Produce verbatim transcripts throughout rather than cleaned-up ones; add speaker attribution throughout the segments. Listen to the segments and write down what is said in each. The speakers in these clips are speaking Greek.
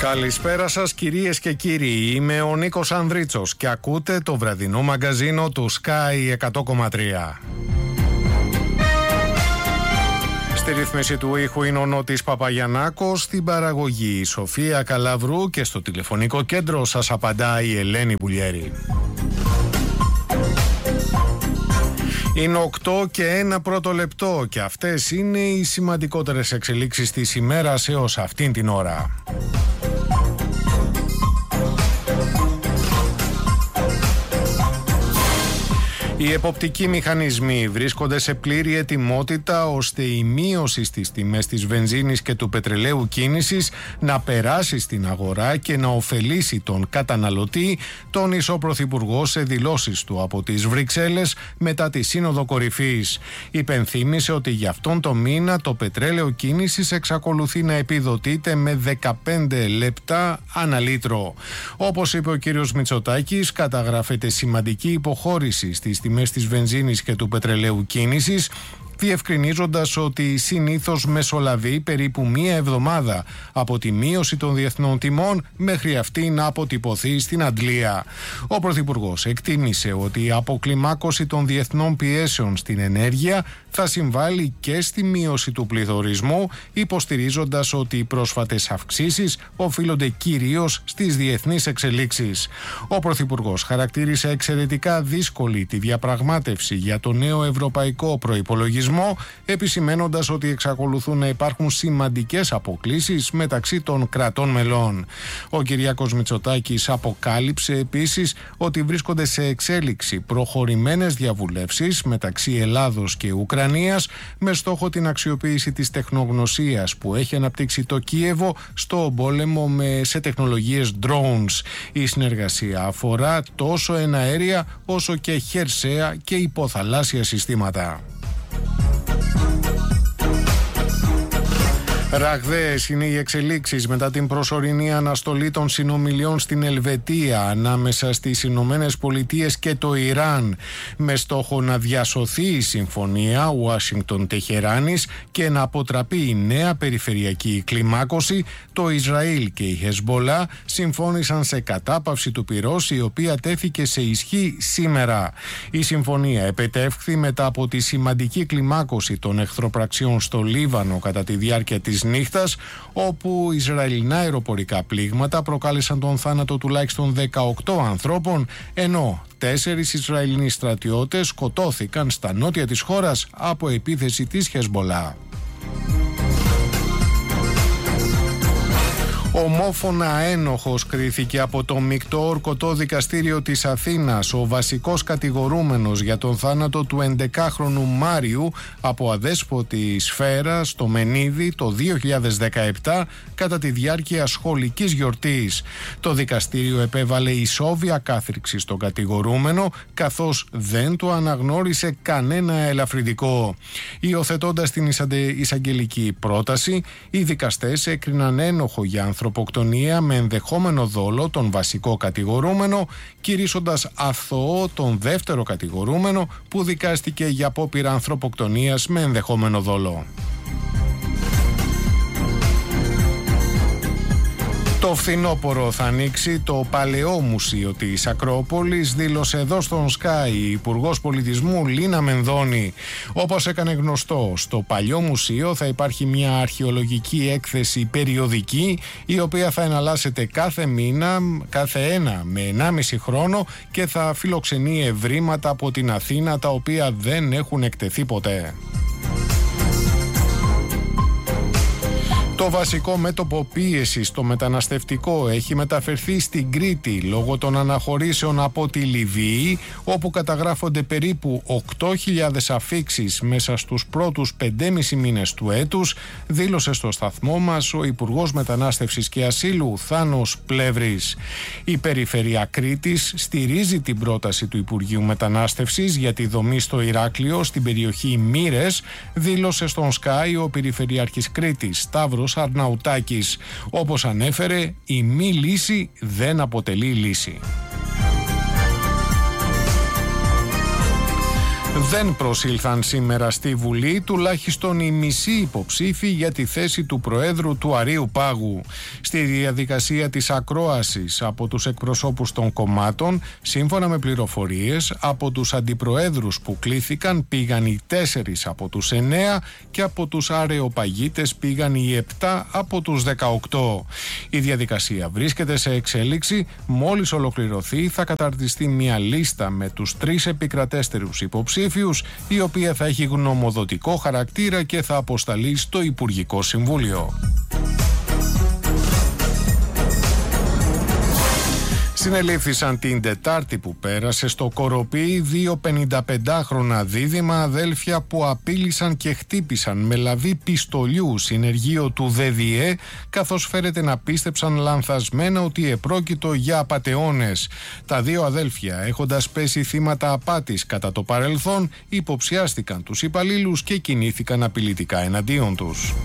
Speaker 1: Καλησπέρα σας κυρίες και κύριοι, είμαι ο Νίκος Ανδρίτσος και ακούτε το βραδινό μαγκαζίνο του Sky εκατό κόμμα τρία. Στη ρύθμιση του ήχου είναι ο Νότης Παπαγιαννάκος, στην παραγωγή η Σοφία Καλαβρού και στο τηλεφωνικό κέντρο σας απαντάει η Ελένη Πουλιέρη. Είναι οκτώ και ένα πρώτο λεπτό και αυτές είναι οι σημαντικότερες εξελίξεις της ημέρας έως αυτήν την ώρα. Οι εποπτικοί μηχανισμοί βρίσκονται σε πλήρη ετοιμότητα ώστε η μείωση στις τιμές της βενζίνης και του πετρελαίου κίνησης να περάσει στην αγορά και να ωφελήσει τον καταναλωτή, τόνισε ο Πρωθυπουργός σε δηλώσεις του από τις Βρυξέλλες μετά τη Σύνοδο Κορυφής. Υπενθύμησε ότι για αυτόν τον μήνα το πετρέλαιο κίνησης εξακολουθεί να επιδοτείται με δεκαπέντε λεπτά ανά λίτρο. Όπως είπε ο κύριος Μητσοτάκης, καταγράφεται σημαντική υποχώρηση στις τιμές της βενζίνης και του πετρελαίου κίνησης, διευκρινίζοντας ότι συνήθως μεσολαβεί περίπου μία εβδομάδα από τη μείωση των διεθνών τιμών μέχρι αυτή να αποτυπωθεί στην αντλία. Ο Πρωθυπουργός εκτίμησε ότι η αποκλιμάκωση των διεθνών πιέσεων στην ενέργεια θα συμβάλλει και στη μείωση του πληθωρισμού, υποστηρίζοντας ότι οι πρόσφατες αυξήσεις οφείλονται κυρίως στις διεθνείς εξελίξεις. Ο Πρωθυπουργός χαρακτήρισε εξαιρετικά δύσκολη τη διαπραγμάτευση για το νέο ευρωπαϊκό προϋπολογισμό, επισημένοντας ότι εξακολουθούν να υπάρχουν σημαντικές αποκλίσεις μεταξύ των κρατών μελών. Ο Κυριάκος Μητσοτάκης αποκάλυψε επίσης ότι βρίσκονται σε εξέλιξη προχωρημένες διαβουλεύσεις μεταξύ Ελλάδος και Ουκρανίας με στόχο την αξιοποίηση της τεχνογνωσίας που έχει αναπτύξει το Κίεβο στο πόλεμο με, σε τεχνολογίες drones. Η συνεργασία αφορά τόσο εναέρια όσο και χερσαία και υποθαλάσσια συστήματα. Ραγδαίες είναι οι εξελίξεις μετά την προσωρινή αναστολή των συνομιλιών στην Ελβετία ανάμεσα στις Ηνωμένες Πολιτείες και το Ιράν, με στόχο να διασωθεί η συμφωνία Ουάσιγκτον-Τεχεράνης και να αποτραπεί η νέα περιφερειακή κλιμάκωση. Το Ισραήλ και η Χεσμπολά συμφώνησαν σε κατάπαυση του πυρός, η οποία τέθηκε σε ισχύ σήμερα. Η συμφωνία επετεύχθη μετά από τη σημαντική κλιμάκωση των εχθροπραξιών στο Λίβανο κατά τη διάρκεια της νύχτας, όπου Ισραηλινά αεροπορικά πλήγματα προκάλεσαν τον θάνατο τουλάχιστον δεκαοκτώ ανθρώπων, ενώ τέσσερις Ισραηλινοί στρατιώτες σκοτώθηκαν στα νότια της χώρας από επίθεση της Χεσμπολά. Ομόφωνα ένοχος κρίθηκε από το Μεικτό Ορκωτό Δικαστήριο της Αθήνας ο βασικός κατηγορούμενος για τον θάνατο του ενδεκάχρονου Μάριου από αδέσποτη σφαίρα στο Μενίδη το δύο χιλιάδες δεκαεπτά κατά τη διάρκεια σχολικής γιορτής. Το δικαστήριο επέβαλε ισόβια κάθριξη στον κατηγορούμενο, καθώς δεν του αναγνώρισε κανένα ελαφρυντικό. Υιοθετώντας την εισαγγελική πρόταση, οι δικαστές έκριναν ένοχο για ανθρωποκτονία με ενδεχόμενο δόλο τον βασικό κατηγορούμενο, κηρύσσοντας αθώο τον δεύτερο κατηγορούμενο που δικάστηκε για απόπειρα ανθρωποκτονίας με ενδεχόμενο δόλο. Το φθινόπωρο θα ανοίξει το Παλαιό Μουσείο της Ακρόπολης, δήλωσε εδώ στον Sky η Υπουργός Πολιτισμού Λίνα Μενδώνη. Όπως έκανε γνωστό, στο Παλιό Μουσείο θα υπάρχει μια αρχαιολογική έκθεση περιοδική, η οποία θα εναλλάσσεται κάθε μήνα, κάθε ένα με ενάμιση χρόνο, και θα φιλοξενεί ευρήματα από την Αθήνα τα οποία δεν έχουν εκτεθεί ποτέ. Το βασικό μέτωπο πίεσης στο μεταναστευτικό έχει μεταφερθεί στην Κρήτη λόγω των αναχωρήσεων από τη Λιβύη, όπου καταγράφονται περίπου οκτώ χιλιάδες αφίξεις μέσα στους πρώτους πεντέμισι μήνες του έτους, δήλωσε στο σταθμό μας ο Υπουργός Μετανάστευσης και Ασύλου Θάνος Πλεύρης. Η Περιφέρεια Κρήτης στηρίζει την πρόταση του Υπουργείου Μετανάστευσης για τη δομή στο Ηράκλειο στην περιοχή Μύρες, δήλωσε στον Sky ο Περιφερειάρχης Κρήτης Σταύρος Αρναουτάκης. Όπως ανέφερε, η μη λύση δεν αποτελεί λύση. Δεν προσήλθαν σήμερα στη Βουλή τουλάχιστον οι μισοί υποψήφοι για τη θέση του Προέδρου του Αρείου Πάγου. Στη διαδικασία της ακρόασης από τους εκπροσώπους των κομμάτων, σύμφωνα με πληροφορίες, από τους αντιπροέδρους που κλήθηκαν πήγαν οι τέσσερις από τους εννέα και από τους αρεοπαγίτες πήγαν οι επτά από τους δεκαοκτώ. Η διαδικασία βρίσκεται σε εξέλιξη. Μόλις ολοκληρωθεί θα καταρτιστεί μια λίστα με τους τρεις επικρατέστερους υποψήφιους, η οποία θα έχει γνωμοδοτικό χαρακτήρα και θα αποσταλεί στο Υπουργικό Συμβούλιο. Συνελήφθησαν την Τετάρτη που πέρασε στο Κοροπή δύο πενηνταπεντάχρονα δίδυμα αδέλφια που απείλησαν και χτύπησαν με λαβή πιστολιού συνεργείο του ΔΔΕ, καθώς φέρεται να πίστεψαν λανθασμένα ότι επρόκειτο για απατεώνες. Τα δύο αδέλφια, έχοντας πέσει θύματα απάτης κατά το παρελθόν, υποψιάστηκαν τους υπαλλήλους και κινήθηκαν απειλητικά εναντίον τους.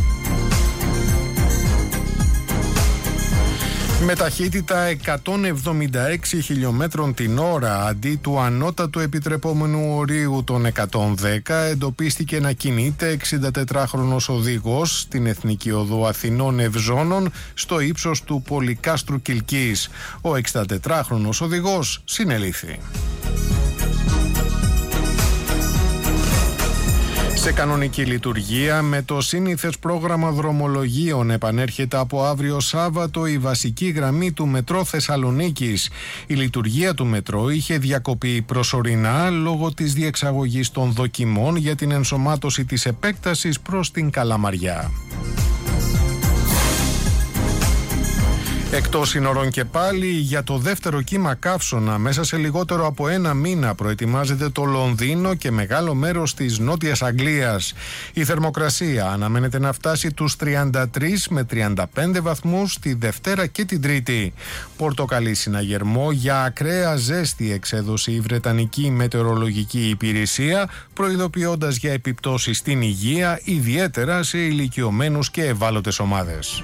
Speaker 1: Με ταχύτητα εκατόν εβδομήντα έξι χιλιόμετρων την ώρα αντί του ανώτατου επιτρεπόμενου ορίου των εκατόν δέκα, εντοπίστηκε να κινείται εξηντατετράχρονος οδηγός στην Εθνική Οδό Αθηνών Ευζώνων στο ύψος του Πολυκάστρου Κιλκής. Ο εξηντατετράχρονος οδηγός συνελήφθη. Σε κανονική λειτουργία, με το σύνηθες πρόγραμμα δρομολογίων επανέρχεται από αύριο Σάββατο η βασική γραμμή του Μετρό Θεσσαλονίκης. Η λειτουργία του Μετρό είχε διακοπεί προσωρινά λόγω της διεξαγωγής των δοκιμών για την ενσωμάτωση της επέκτασης προς την Καλαμαριά. Εκτός σύνορων και πάλι, για το δεύτερο κύμα καύσωνα μέσα σε λιγότερο από ένα μήνα προετοιμάζεται το Λονδίνο και μεγάλο μέρος της Νότιας Αγγλίας. Η θερμοκρασία αναμένεται να φτάσει τους τριάντα τρεις με τριάντα πέντε βαθμούς τη Δευτέρα και την Τρίτη. Πορτοκαλί συναγερμό για ακραία ζέστη εξέδωσε η Βρετανική Μετεωρολογική Υπηρεσία, προειδοποιώντας για επιπτώσεις στην υγεία, ιδιαίτερα σε ηλικιωμένους και ευάλωτες ομάδες.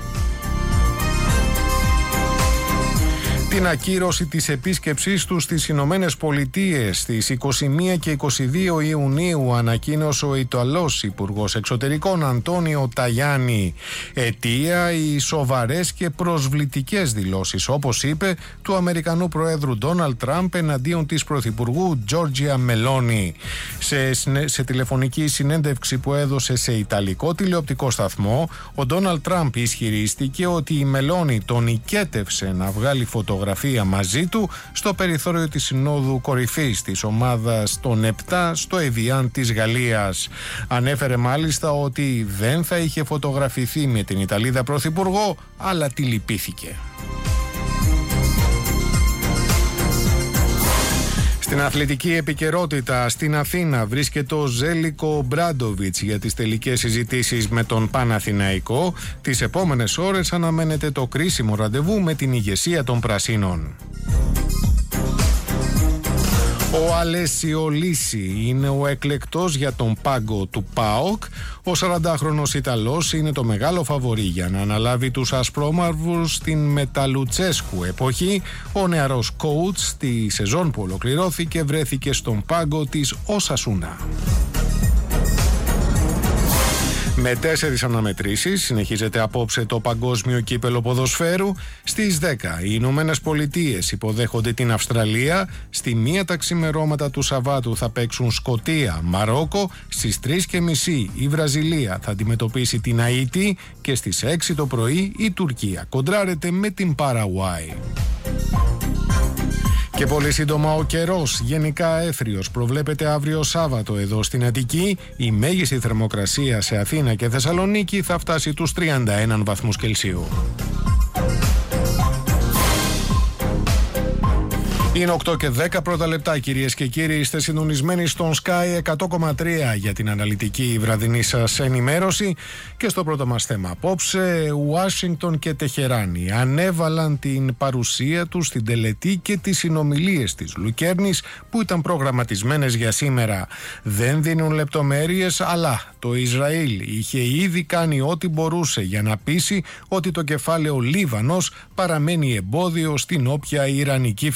Speaker 1: Την ακύρωση της επίσκεψής του στις Ηνωμένες Πολιτείες στις είκοσι μία και είκοσι δύο Ιουνίου ανακοίνωσε ο Ιταλός Υπουργός Εξωτερικών Αντώνιο Ταγιάννη. Αιτία οι σοβαρές και προσβλητικές δηλώσεις, όπως είπε, του Αμερικανού Προέδρου Ντόναλντ Τραμπ εναντίον της Πρωθυπουργού Τζόρτζια Μελόνι. Σε, σε τηλεφωνική συνέντευξη που έδωσε σε Ιταλικό τηλεοπτικό σταθμό, ο Ντόναλντ Τραμπ ισχυρίστηκε ότι η Μελόνι τον οικέτευσε να βγάλει φωτογραφία μαζί του στο περιθώριο της Συνόδου Κορυφής της ομάδας των επτά στο Εβιάν της Γαλλίας. Ανέφερε μάλιστα ότι δεν θα είχε φωτογραφηθεί με την Ιταλίδα Πρωθυπουργό, αλλά τη λυπήθηκε. Στην αθλητική επικαιρότητα, στην Αθήνα βρίσκεται ο Ζέλικο Μπράντοβιτς για τις τελικές συζητήσεις με τον Παναθηναϊκό. Τις επόμενες ώρες αναμένεται το κρίσιμο ραντεβού με την ηγεσία των Πρασίνων. Ο Αλέσιο Λύση είναι ο εκλεκτός για τον πάγκο του ΠΑΟΚ. Ο σαραντάχρονος Ιταλός είναι το μεγάλο φαβορί για να αναλάβει τους ασπρόμαυρους στην μεταλουτσέσκου εποχή. Ο νεαρός coach στη σεζόν που ολοκληρώθηκε βρέθηκε στον πάγκο της Οσασούνα. Με τέσσερις αναμετρήσεις συνεχίζεται απόψε το παγκόσμιο κύπελο ποδοσφαίρου. Στις δέκα οι Ηνωμένες Πολιτείες υποδέχονται την Αυστραλία. Στη μία τα ξημερώματα του Σαββάτου θα παίξουν Σκωτία, Μαρόκο. Στις τρεις και μισή η Βραζιλία θα αντιμετωπίσει την Αϊτή και στις έξι το πρωί η Τουρκία κοντράρεται με την Παραγουάη. Και πολύ σύντομα ο καιρός, γενικά έθριος, προβλέπεται αύριο Σάββατο εδώ στην Αττική. Η μέγιστη θερμοκρασία σε Αθήνα και Θεσσαλονίκη θα φτάσει τους τριάντα ένα βαθμούς Κελσίου. Είναι οκτώ και δέκα πρώτα λεπτά, κυρίες και κύριοι. Είστε συντονισμένοι στον Sky εκατό κόμμα τρία για την αναλυτική βραδινή σας ενημέρωση. Και στο πρώτο μας θέμα απόψε, Ουάσιγκτον και Τεχεράνη ανέβαλαν την παρουσία τους στην τελετή και τις συνομιλίες της Λουκέρνης που ήταν προγραμματισμένες για σήμερα. Δεν δίνουν λεπτομέρειες, αλλά το Ισραήλ είχε ήδη κάνει ό,τι μπορούσε για να πείσει ότι το κεφάλαιο Λίβανος παραμένει εμπόδιο στην όποια ιρανική φιλοδοξία.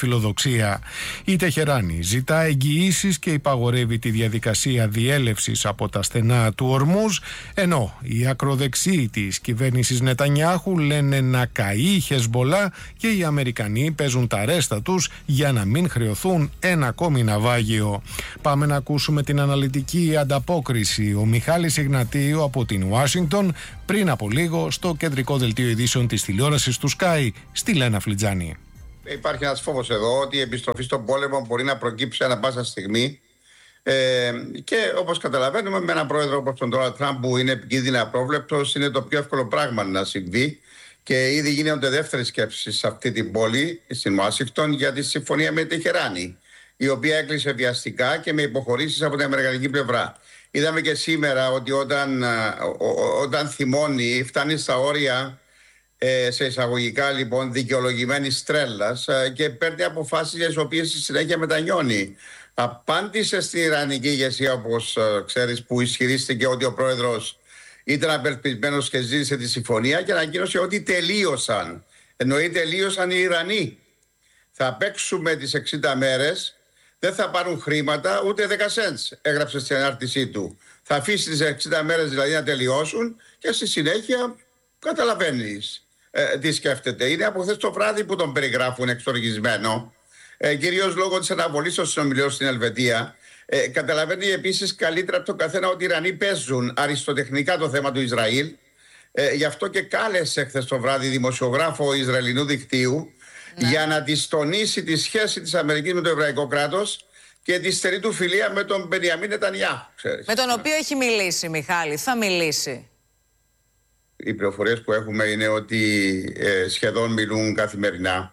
Speaker 1: Ρωσία. Η Τεχεράνη ζητά εγγυήσεις και υπαγορεύει τη διαδικασία διέλευσης από τα στενά του Ορμούζ, ενώ οι ακροδεξιοί της κυβέρνησης Νετανιάχου λένε να καεί η Χεσμπολά και οι Αμερικανοί παίζουν τα ρέστα τους για να μην χρεωθούν ένα ακόμη ναυάγιο. Πάμε να ακούσουμε την αναλυτική ανταπόκριση. Ο Μιχάλης Ιγνατίου από την Ουάσιγκτον πριν από λίγο στο κεντρικό δελτίο ειδήσεων της τηλεόρασης του Sky στη Λένα Φλιτζάνη.
Speaker 2: Υπάρχει ένας φόβος εδώ ότι η επιστροφή στον πόλεμο μπορεί να προκύψει ανά πάσα στιγμή. Ε, και όπως καταλαβαίνουμε, με έναν πρόεδρο όπως τον Ντόναλντ Τραμπ που είναι επικίνδυνα απρόβλεπτος, είναι το πιο εύκολο πράγμα να συμβεί. Και ήδη γίνονται δεύτερες σκέψεις σε αυτή την πόλη, στην Ουάσιγκτον, για τη συμφωνία με τη Τεχεράνη, η οποία έκλεισε βιαστικά και με υποχωρήσεις από την αμερικανική πλευρά. Είδαμε και σήμερα ότι όταν, όταν θυμώνει, φτάνει στα όρια, σε εισαγωγικά λοιπόν, δικαιολογημένης τρέλας και παίρνει αποφάσεις για τις οποίες στη συνέχεια μετανιώνει. Απάντησε στην Ιρανική ηγεσία, όπως ξέρεις, που ισχυρίστηκε ότι ο πρόεδρος ήταν απελπισμένος και ζήτησε τη συμφωνία και ανακοίνωσε ότι τελείωσαν. Εννοεί τελείωσαν οι Ιρανοί. Θα παίξουμε τις εξήντα μέρες, δεν θα πάρουν χρήματα ούτε δέκα σέντς, έγραψε στην ανάρτησή του. Θα αφήσει τις εξήντα μέρες δηλαδή να τελειώσουν και στη συνέχεια καταλαβαίνεις ε, τι σκέφτεται. Είναι από χθες το βράδυ που τον περιγράφουν εξοργισμένο, ε, κυρίως λόγω της αναβολής των συνομιλιών στην Ελβετία. Ε, καταλαβαίνει επίσης καλύτερα από τον καθένα ότι οι Ιρανοί παίζουν αριστοτεχνικά το θέμα του Ισραήλ. Ε, γι' αυτό και κάλεσε χθες το βράδυ δημοσιογράφο Ισραηλινού δικτύου, ναι, για να της τονίσει τη σχέση της Αμερικής με το εβραϊκό κράτος και τη στενή του φιλία με τον Μπενιαμίν Νετανιάχου.
Speaker 3: Με τον οποίο έχει μιλήσει, Μιχάλη, θα μιλήσει.
Speaker 2: Οι πληροφορίες που έχουμε είναι ότι ε, σχεδόν μιλούν καθημερινά.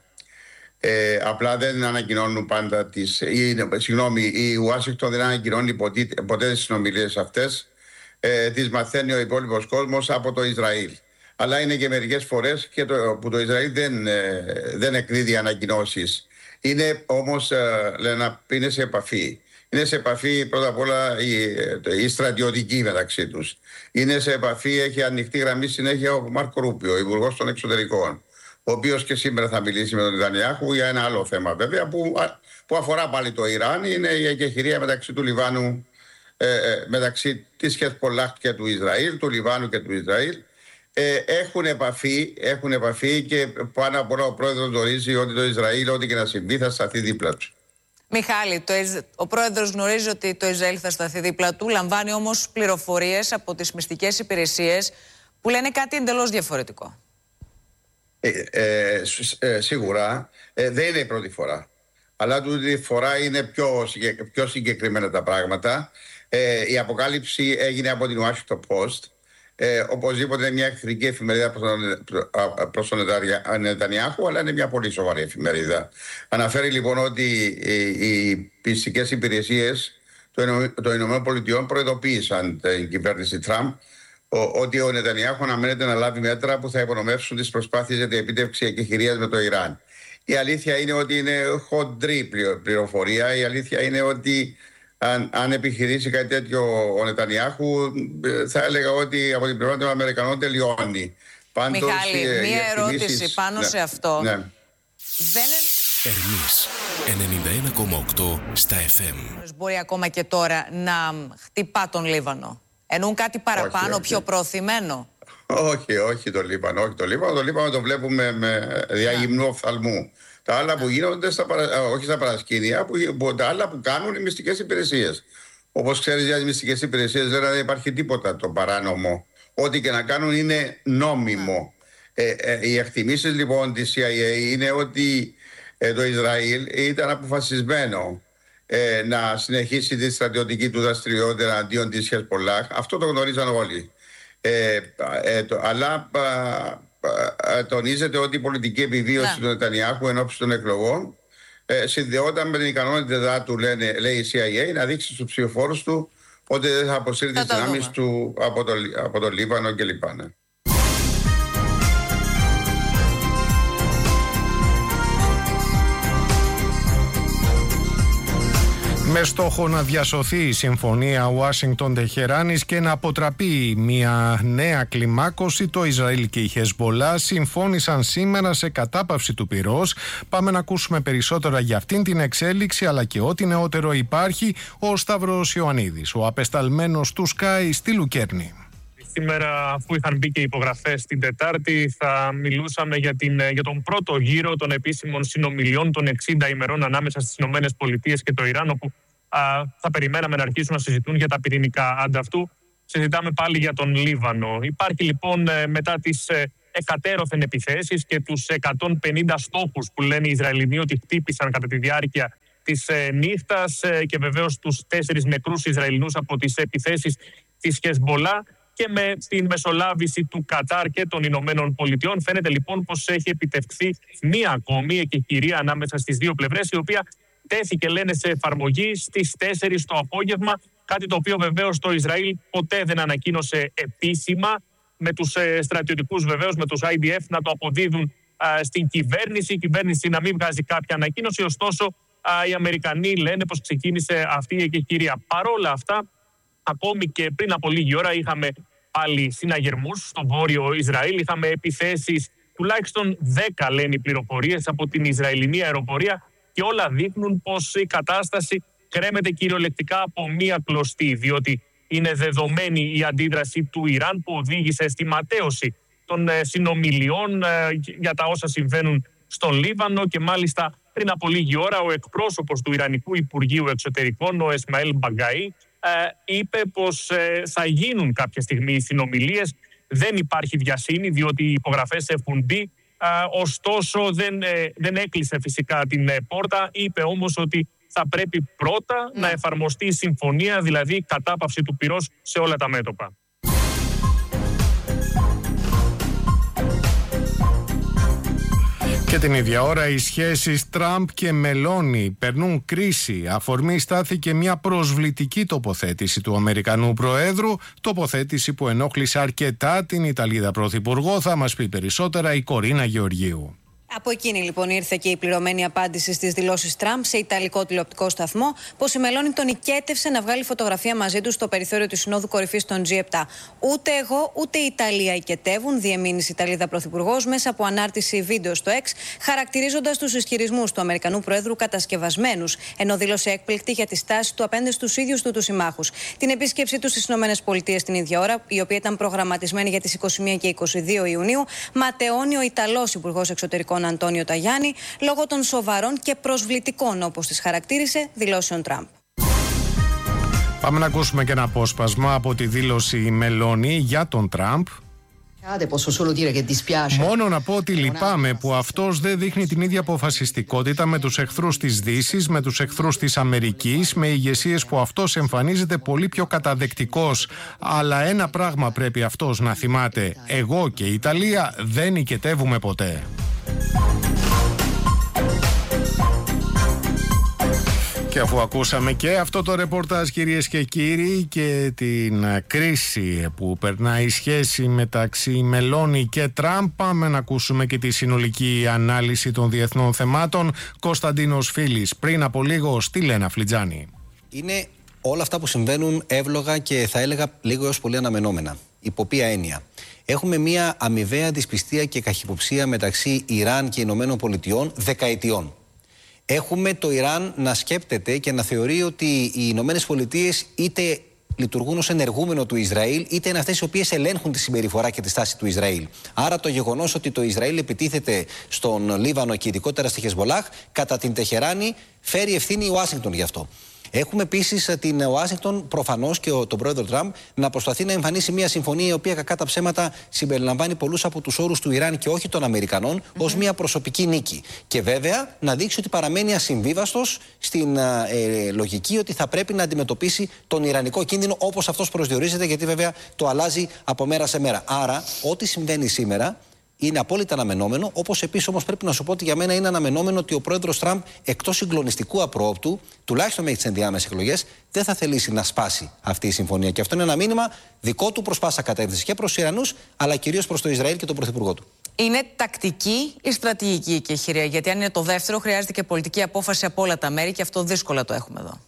Speaker 2: Ε, απλά δεν ανακοινώνουν πάντα τις... Ή, συγγνώμη, η Ουάσιγκτον δεν ανακοινώνει ποτέ, ποτέ τις συνομιλίες αυτές. Ε, τις μαθαίνει ο υπόλοιπος κόσμος από το Ισραήλ. Αλλά είναι και μερικές φορές και το, που το Ισραήλ δεν, ε, δεν εκδίδει ανακοινώσεις. Είναι όμως, ε, λένε, είναι σε επαφή. Είναι σε επαφή πρώτα απ' όλα η, η στρατιωτική μεταξύ τους. Είναι σε επαφή, έχει ανοιχτή γραμμή συνέχεια ο Μάρκο Ρούπιο, ο Υπουργός των Εξωτερικών, ο οποίος και σήμερα θα μιλήσει με τον Νετανιάχου για ένα άλλο θέμα βέβαια που, που αφορά πάλι το Ιράν. Είναι η εκεχηρία μεταξύ του Λιβάνου, ε, ε, μεταξύ της Χεσμπολάχ και του Ισραήλ, του Λιβάνου και του Ισραήλ. Ε, έχουν επαφή, έχουν επαφή και πάνω απ' όλα ο πρόεδρος γνωρίζει ότι το Ισραήλ, ό,τι και να συμβεί, θα σταθεί δίπλα του.
Speaker 3: Μιχάλη, το, ο πρόεδρος γνωρίζει ότι το Ισραήλ θα σταθεί δίπλα του, λαμβάνει όμως πληροφορίες από τις μυστικές υπηρεσίες που λένε κάτι εντελώς διαφορετικό.
Speaker 2: Ε, ε, ε, σίγουρα ε, δεν είναι η πρώτη φορά. Αλλά τούτη φορά είναι πιο, πιο συγκεκριμένα τα πράγματα. Ε, η αποκάλυψη έγινε από την Washington Post. Ε, οπωσδήποτε είναι μια εχθρική εφημερίδα προς τον, προς τον Νετανιάχου, αλλά είναι μια πολύ σοβαρή εφημερίδα. Αναφέρει λοιπόν ότι οι, οι πιστικές υπηρεσίες των Ηνωμένων Πολιτειών προειδοποίησαν την κυβέρνηση Τραμπ ότι ο Νετανιάχου αναμένεται να λάβει μέτρα που θα υπονομεύσουν τις προσπάθειες για την επίτευξη εκεχηρίας με το Ιράν. Η αλήθεια είναι ότι είναι χοντρή πληροφορία. Η αλήθεια είναι ότι αν, αν επιχειρήσει κάτι τέτοιο ο Νετανιάχου, θα έλεγα ότι από την πλευρά των Αμερικανών τελειώνει.
Speaker 3: Πάντως, Μιχάλη, ε, μία ερώτηση πάνω, ναι, σε αυτό.
Speaker 2: Ναι.
Speaker 3: Δεν...
Speaker 4: Ερμής ενενήντα ένα κόμμα οκτώ στα εφ εμ.
Speaker 3: Μπορεί ακόμα και τώρα να χτυπά τον Λίβανο. Εννοούν κάτι παραπάνω, όχι, πιο όχι. προωθημένο.
Speaker 2: Όχι, όχι το Λίβανο. Όχι το Λίβανο. Το Λίβανο το βλέπουμε με διαγυμνού οφθαλμού. Τα άλλα που γίνονται, στα παρα... όχι στα παρασκήνια, που... που... τα άλλα που κάνουν οι μυστικές υπηρεσίες. Όπως ξέρεις, για τις μυστικές υπηρεσίες δεν υπάρχει τίποτα το παράνομο. Ό,τι και να κάνουν είναι νόμιμο. Ε, ε, οι εκτιμήσεις λοιπόν της σι άι έι είναι ότι ε, το Ισραήλ ήταν αποφασισμένο ε, να συνεχίσει τη στρατιωτική του δραστηριότητα αντίον της Χεσμπολάχ. Αυτό το γνωρίζαν όλοι. Ε, ε, το, αλλά α, α, α, τονίζεται ότι η πολιτική επιβίωση, ναι, του Νετανιάχου ενόψει των εκλογών ε, συνδεόταν με την ικανότητά του, λένε, λέει η σι άι έι, να δείξει στους ψηφοφόρους του ότι δεν θα αποσύρει τις δυνάμεις του από το, από το Λίβανο κλπ. Ναι.
Speaker 1: Με στόχο να διασωθεί η συμφωνία Ουάσιγκτον-Τεχεράνης και να αποτραπεί μια νέα κλιμάκωση, το Ισραήλ και η Χεσμπολά συμφώνησαν σήμερα σε κατάπαυση του πυρός. Πάμε να ακούσουμε περισσότερα για αυτήν την εξέλιξη, αλλά και ό,τι νεότερο υπάρχει. Ο Σταύρος Ιωαννίδης, ο απεσταλμένος του Sky στη Λουκέρνη.
Speaker 5: Σήμερα, αφού είχαν μπει και υπογραφές την Τετάρτη, θα μιλούσαμε για, την, για τον πρώτο γύρο των επίσημων συνομιλιών των εξήντα ημερών ανάμεσα στις Ηνωμένες Πολιτείες και το Ιράν, όπου α, θα περιμέναμε να αρχίσουν να συζητούν για τα πυρηνικά. Ανταυτού, συζητάμε πάλι για τον Λίβανο. Υπάρχει λοιπόν μετά τις εκατέρωθεν επιθέσεις και τους εκατόν πενήντα στόχους που λένε οι Ισραηλινοί ότι χτύπησαν κατά τη διάρκεια της νύχτας και βεβαίως τους τέσσερις νεκρούς Ισραηλινούς από τις επιθέσεις της Χεσμπολά. Και με την μεσολάβηση του Κατάρ και των Ηνωμένων Πολιτειών, φαίνεται λοιπόν πως έχει επιτευχθεί μία ακόμη εκεχηρία ανάμεσα στις δύο πλευρές, η οποία τέθηκε, λένε, σε εφαρμογή στις τέσσερις το απόγευμα. Κάτι το οποίο βεβαίως το Ισραήλ ποτέ δεν ανακοίνωσε επίσημα, με τους ε, στρατιωτικούς βεβαίως, με τους άι ντι εφ να το αποδίδουν α, στην κυβέρνηση. Η κυβέρνηση να μην βγάζει κάποια ανακοίνωση. Ωστόσο, α, οι Αμερικανοί λένε πως ξεκίνησε αυτή η εκεχηρία. Παρόλα αυτά, ακόμη και πριν από λίγη ώρα είχαμε πάλι συναγερμούς στο βόρειο Ισραήλ. Είχαμε επιθέσεις, τουλάχιστον δέκα λένε οι πληροφορίες, από την Ισραηλινή αεροπορία, και όλα δείχνουν πως η κατάσταση κρέμεται κυριολεκτικά από μία κλωστή, διότι είναι δεδομένη η αντίδραση του Ιράν που οδήγησε στη ματέωση των συνομιλιών για τα όσα συμβαίνουν στον Λίβανο, και μάλιστα πριν από λίγη ώρα ο εκπρόσωπος του Ιρανικού Υπουργείου Εξωτερικών, ο Εσμαήλ Μπαγκαή, είπε πως θα γίνουν κάποια στιγμή οι συνομιλίες. Δεν υπάρχει βιασύνη, διότι οι υπογραφές έχουν μπει, ωστόσο δεν, δεν έκλεισε φυσικά την πόρτα. Είπε όμως ότι θα πρέπει πρώτα ναι. να εφαρμοστεί η συμφωνία, δηλαδή κατάπαυση του πυρός σε όλα τα μέτωπα.
Speaker 1: Και την ίδια ώρα οι σχέσεις Τραμπ και Μελόνι περνούν κρίση. Αφορμή στάθηκε μια προσβλητική τοποθέτηση του Αμερικανού Προέδρου, τοποθέτηση που ενόχλησε αρκετά την Ιταλίδα Πρωθυπουργό. Θα μας πει περισσότερα η Κορίνα Γεωργίου.
Speaker 6: Από εκείνη λοιπόν ήρθε και η πληρωμένη απάντηση στις δηλώσεις Τραμπ σε ιταλικό τηλεοπτικό σταθμό, πως η Μελόνι τον οικέτευσε να βγάλει φωτογραφία μαζί του στο περιθώριο της Συνόδου Κορυφής των τζι επτά. Ούτε εγώ ούτε η Ιταλία οικετεύουν, διεμήνυσε η Ιταλίδα Πρωθυπουργός μέσα από ανάρτηση βίντεο στο X, χαρακτηρίζοντας τους ισχυρισμούς του Αμερικανού Προέδρου κατασκευασμένους, ενώ δήλωσε έκπληκτη για τη στάση του απέναντι στους ίδιους του τους συμμάχους. Την επίσκεψή του στις ΗΠΑ την ίδια ώρα, η οποία ήταν προγραμματισμένη για τις είκοσι μία και είκοσι δύο Ιουνίου, ματαιώνει ο Ιταλός Υπουργός Εξωτερικών Αντώνιο Ταγιάννη λόγω των σοβαρών και προσβλητικών, όπως τις χαρακτήρισε, δηλώσεων Τραμπ.
Speaker 1: Πάμε να ακούσουμε και ένα απόσπασμα από τη δήλωση Μελόνι για τον Τραμπ. Μόνο να πω ότι λυπάμαι που αυτός δεν δείχνει την ίδια αποφασιστικότητα με τους εχθρούς της Δύσης, με τους εχθρούς της Αμερικής, με ηγεσίες που αυτός εμφανίζεται πολύ πιο καταδεκτικός. Αλλά ένα πράγμα πρέπει αυτός να θυμάται: εγώ και η Ιταλία δεν οικετεύουμε ποτέ. Και αφού ακούσαμε και αυτό το ρεπορτάζ, κυρίες και κύριοι, και την κρίση που περνάει η σχέση μεταξύ Μελόνι και Τραμπ, πάμε να ακούσουμε και τη συνολική ανάλυση των διεθνών θεμάτων. Κωνσταντίνος Φίλης, πριν από λίγο στη Λένα Φλιτζάνη.
Speaker 7: Είναι όλα αυτά που συμβαίνουν εύλογα και θα έλεγα λίγο έως πολύ αναμενόμενα. Υπό ποια έννοια? Έχουμε μια αμοιβαία δυσπιστία και καχυποψία μεταξύ Ιράν και Ηνωμένων Πολιτειών δεκαετιών. Έχουμε το Ιράν να σκέπτεται και να θεωρεί ότι οι Ηνωμένες Πολιτείες είτε λειτουργούν ως ενεργούμενο του Ισραήλ, είτε είναι αυτές οι οποίες ελέγχουν τη συμπεριφορά και τη στάση του Ισραήλ. Άρα το γεγονός ότι το Ισραήλ επιτίθεται στον Λίβανο και ειδικότερα στη Χεσμπολάχ, κατά την Τεχεράνη, φέρει ευθύνη η Ουάσιγκτον γι' αυτό. Έχουμε επίσης την Ουάσιγκτον, προφανώς, και τον πρόεδρο Τραμπ να προσπαθεί να εμφανίσει μια συμφωνία η οποία κακά τα ψέματα συμπεριλαμβάνει πολλούς από τους όρους του Ιράν και όχι των Αμερικανών, mm-hmm. ως μια προσωπική νίκη. Και βέβαια να δείξει ότι παραμένει ασυμβίβαστος στην ε, λογική ότι θα πρέπει να αντιμετωπίσει τον Ιρανικό κίνδυνο όπως αυτός προσδιορίζεται, γιατί βέβαια το αλλάζει από μέρα σε μέρα. Άρα, ό,τι συμβαίνει σήμερα είναι απόλυτα αναμενόμενο, όπως επίσης όμως πρέπει να σου πω ότι για μένα είναι αναμενόμενο ότι ο πρόεδρος Τραμπ, εκτός συγκλονιστικού απρόοπτου, τουλάχιστον μέχρι τις ενδιάμεσες εκλογές, δεν θα θελήσει να σπάσει αυτή η συμφωνία. Και αυτό είναι ένα μήνυμα δικό του προς πάσα κατεύθυνση και προς τους Ιρανούς, αλλά κυρίως προς το Ισραήλ και τον πρωθυπουργό του.
Speaker 3: Είναι τακτική ή στρατηγική η εκεχηρία? Γιατί αν είναι το δεύτερο, χρειάζεται και πολιτική απόφαση από όλα τα μέρη και αυτό δύσκολα το έχουμε εδώ.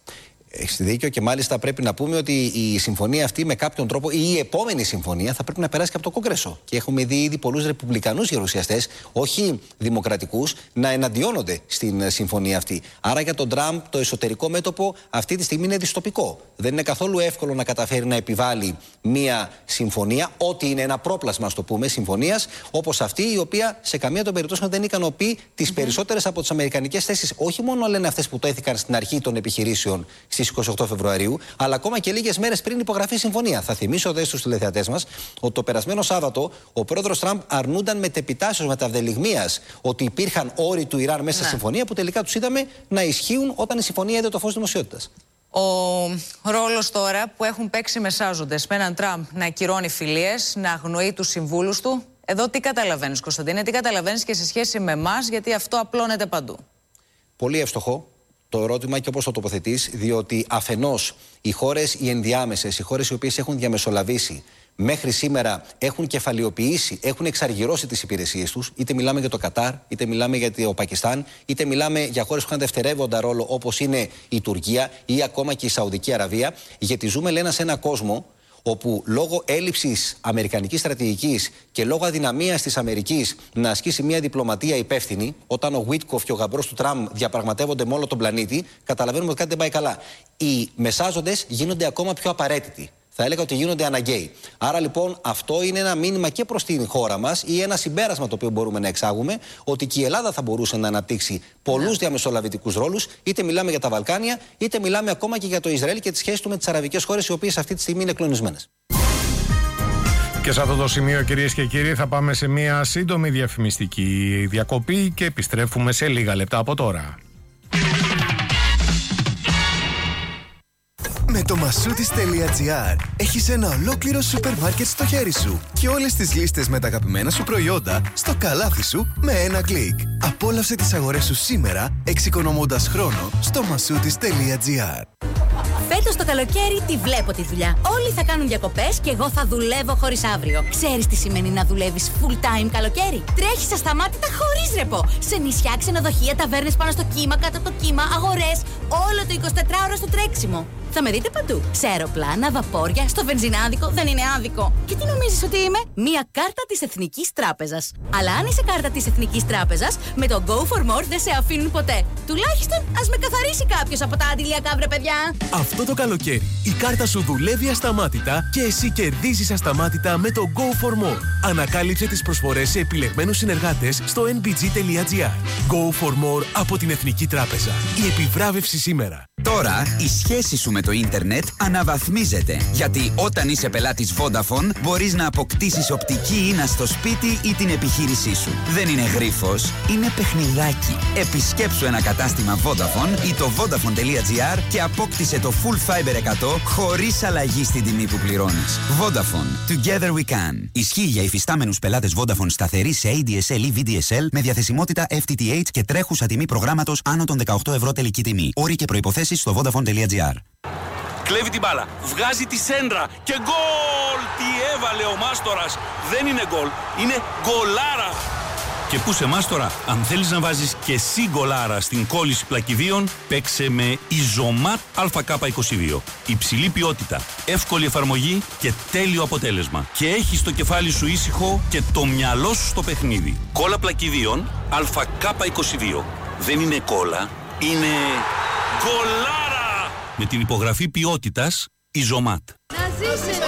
Speaker 7: Έχεις δίκιο και μάλιστα πρέπει να πούμε ότι η συμφωνία αυτή με κάποιον τρόπο ή η επόμενη συμφωνία θα πρέπει να περάσει και από το Κογκρέσο. Και έχουμε δει ήδη πολλούς ρεπουμπλικανούς γερουσιαστές, όχι δημοκρατικούς, να εναντιώνονται στην συμφωνία αυτή. Άρα για τον Τραμπ το εσωτερικό μέτωπο αυτή τη στιγμή είναι δυστοπικό. Δεν είναι καθόλου εύκολο να καταφέρει να επιβάλλει μία συμφωνία, ό,τι είναι ένα πρόπλασμα, ας το πούμε, συμφωνίας, όπως αυτή, η οποία σε καμία των περιπτώσεων δεν ικανοποιεί τις mm-hmm. περισσότερες από τις αμερικανικές θέσεις. Όχι μόνο λένε αυτές που τέθηκαν στην αρχή των επιχειρήσεων στις είκοσι οκτώ Φεβρουαρίου, αλλά ακόμα και λίγες μέρες πριν υπογραφεί η συμφωνία. Θα θυμίσω δε στους τηλεθεατές μας ότι το περασμένο Σάββατο ο πρόεδρος Τραμπ αρνούνταν μετεπιτάσεως μεταβδελιγμίας ότι υπήρχαν όροι του Ιράν μέσα ναι. στη συμφωνία, που τελικά τους είδαμε να ισχύουν όταν η συμφωνία είδε το φως δημοσιότητας.
Speaker 3: Ο ρόλος τώρα που έχουν παίξει μεσάζοντες με έναν Τραμπ να ακυρώνει φιλίες, να αγνοεί τους συμβούλους του. Εδώ τι καταλαβαίνεις, Κωνσταντίνε, τι καταλαβαίνεις και σε σχέση με εμάς, γιατί αυτό απλώνεται παντού.
Speaker 7: Πολύ εύστοχο το ερώτημα και όπως το τοποθετείς, διότι αφενός οι χώρες οι ενδιάμεσες, οι χώρες οι οποίες έχουν διαμεσολαβήσει, μέχρι σήμερα έχουν κεφαλαιοποιήσει, έχουν εξαργυρώσει τις υπηρεσίες τους. Είτε μιλάμε για το Κατάρ, είτε μιλάμε για το Πακιστάν, είτε μιλάμε για χώρες που είχαν δευτερεύοντα ρόλο, όπως είναι η Τουρκία ή ακόμα και η Σαουδική Αραβία. Γιατί ζούμε, λένε, σε ένα κόσμο όπου λόγω έλλειψης αμερικανικής στρατηγικής και λόγω αδυναμίας της Αμερικής να ασκήσει μια διπλωματία υπεύθυνη, όταν ο Βίτκοφ και ο γαμπρός του Τραμπ διαπραγματεύονται με όλο τον πλανήτη, καταλαβαίνουμε ότι κάτι δεν πάει καλά. Οι μεσάζοντες γίνονται ακόμα πιο απαραίτητοι. Θα έλεγα ότι γίνονται αναγκαίοι. Άρα λοιπόν αυτό είναι ένα μήνυμα και προς την χώρα μας ή ένα συμπέρασμα το οποίο μπορούμε να εξάγουμε, ότι και η Ελλάδα θα μπορούσε να αναπτύξει πολλούς διαμεσολαβητικούς ρόλους, είτε μιλάμε για τα Βαλκάνια, είτε μιλάμε ακόμα και για το Ισραήλ και τις σχέσεις του με τις αραβικές χώρες, οι οποίες αυτή τη στιγμή είναι κλονισμένες.
Speaker 1: Και σε αυτό το σημείο, κυρίες και κύριοι, θα πάμε σε μια σύντομη διαφημιστική διακοπή και επιστρέφουμε σε λίγα λεπτά από τώρα.
Speaker 8: Με το Masoutis.gr έχεις ένα ολόκληρο σούπερ μάρκετ στο χέρι σου και όλες τις λίστες με τα αγαπημένα σου προϊόντα στο καλάθι σου με ένα κλικ. Απόλαυσε τις αγορές σου σήμερα, εξοικονομώντας χρόνο στο Masoutis.gr.
Speaker 9: Φέτος το καλοκαίρι τη βλέπω τη δουλειά. Όλοι θα κάνουν διακοπές και εγώ θα δουλεύω χωρίς αύριο. Ξέρεις τι σημαίνει να δουλεύεις full time καλοκαίρι? Τρέχεις ασταμάτητα χωρίς ρεπό. Σε νησιά, ξενοδοχεία, ταβέρνες πάνω στο κύμα, κάτω από το κύμα, αγορές. Όλο το εικοσιτετράωρο στο τρέξιμο. Θα με δείτε παντού. Σε αεροπλάνα, βαπόρια, στο βενζινάδικο. Δεν είναι άδικο. Και τι νομίζεις ότι είμαι? Μία κάρτα της Εθνικής Τράπεζας. Αλλά αν είσαι κάρτα της Εθνικής Τράπεζας, με το Go for More δεν σε αφήνουν ποτέ. Τουλάχιστον ας με καθαρίσει κάποιος από τα αντιλιακά, βρε παιδιά.
Speaker 10: Αυτό το καλοκαίρι η κάρτα σου δουλεύει ασταμάτητα και εσύ κερδίζεις ασταμάτητα με το Go for More. Ανακάλυψε τις προσφορές σε επιλεγμένους συνεργάτες στο εν μπι τζι τελεία τζι άρ. Go for More από την Εθνική Τράπεζα. Η επιβράβευση σήμερα.
Speaker 11: Τώρα η σχέση σου με το ίντερνετ αναβαθμίζεται. Γιατί όταν είσαι πελάτης Vodafone μπορείς να αποκτήσεις οπτική ίνα στο σπίτι ή την επιχείρησή σου. Δεν είναι γρίφος, είναι παιχνιδάκι. Επισκέψου ένα κατάστημα Vodafone ή το vodafone τελεία τζι άρ και απόκτησε το Full Fiber εκατό χωρίς αλλαγή στην τιμή που πληρώνεις. Vodafone. Together we can. Ισχύει για υφιστάμενους πελάτες Vodafone σταθερή σε έι ντι ες ελ ή βι ντι ες ελ με διαθεσιμότητα εφ τι τι έιτς και τρέχουσα τιμή προγράμματος άνω των δεκαοκτώ ευρώ τελική τιμή. Όροι και προϋποθέσεις στο vodafone τελεία τζι άρ.
Speaker 12: Κλέβει την μπάλα, βγάζει τη σέντρα και γκολ! Τι έβαλε ο Μάστορας! Δεν είναι γκολ, είναι γκολάρα! Και πού σε Μάστορα, αν θέλεις να βάζεις και εσύ γκολάρα στην κόλληση πλακιδίων, παίξε με Ιζωμάτ Α Κ είκοσι δύο. Υψηλή ποιότητα, εύκολη εφαρμογή και τέλειο αποτέλεσμα. Και έχεις το κεφάλι σου ήσυχο και το μυαλό σου στο παιχνίδι. Κόλλα πλακιδίων Α Κ είκοσι δύο. Δεν είναι κόλλα, είναι γκολάρα! Με την υπογραφή ποιότητας Ιζωμάτ.
Speaker 13: Να ζήσετε!